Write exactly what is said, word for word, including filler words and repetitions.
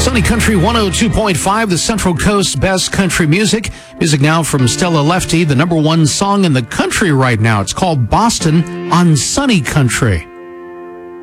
Sunny Country one oh two point five, the Central Coast's best country music. Music now from Stella Lefty, the number one song in the country right now. It's called Boston on Sunny Country.